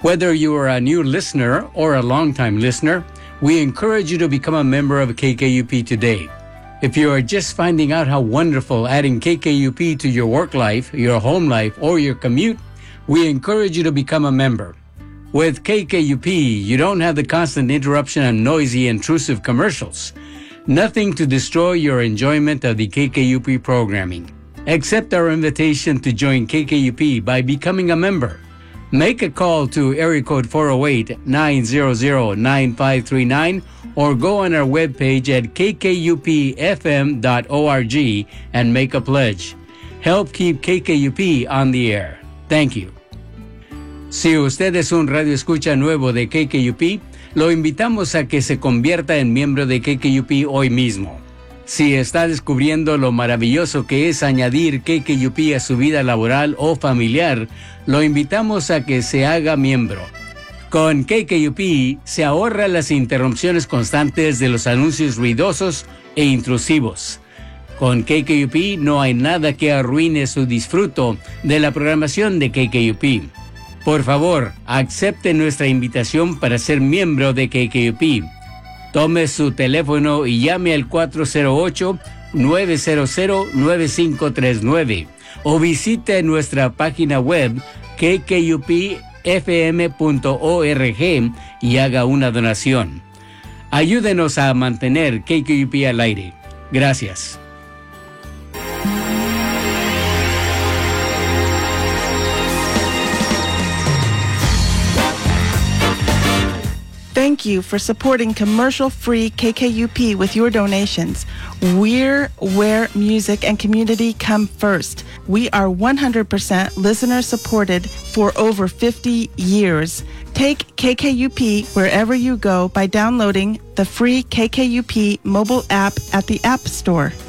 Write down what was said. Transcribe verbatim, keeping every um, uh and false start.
Whether you are a new listener or a longtime listener, we encourage you to become a member of K K U P today. If you are just finding out how wonderful adding K K U P to your work life, your home life, or your commute, we encourage you to become a member. With K K U P, you don't have the constant interruption of noisy, intrusive commercials. Nothing to destroy your enjoyment of the K K U P programming. Accept our invitation to join K K U P by becoming a member. Make a call to area code four oh eight, nine hundred, nine five three nine or go on our webpage at k k u p f m dot org and make a pledge. Help keep K K U P on the air. Thank you. Si usted es un radio escucha nuevo de K K U P, lo invitamos a que se convierta en miembro de K K U P hoy mismo. Si está descubriendo lo maravilloso que es añadir K K U P a su vida laboral o familiar, lo invitamos a que se haga miembro. Con K K U P se ahorra las interrupciones constantes de los anuncios ruidosos e intrusivos. Con K K U P no hay nada que arruine su disfruto de la programación de K K U P. Por favor, acepte nuestra invitación para ser miembro de K K U P. Tome su teléfono y llame al cuatro cero ocho, nueve cero cero, nueve cinco tres nueve o visite nuestra página web k k u p f m punto org y haga una donación. Ayúdenos a mantener K K U P al aire. Gracias. Thank you for supporting commercial-free K K U P with your donations. We're where music and community come first. We are one hundred percent listener-supported for over fifty years. Take K K U P wherever you go by downloading the free K K U P mobile app at the App Store.